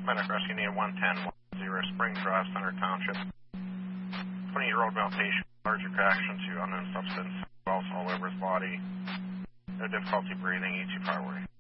Medic Rescue near 110-10 Spring Drive, Center Township. 20-year-old male patient, allergic reaction to unknown substance, wells all over his body. No difficulty breathing, E2 priority.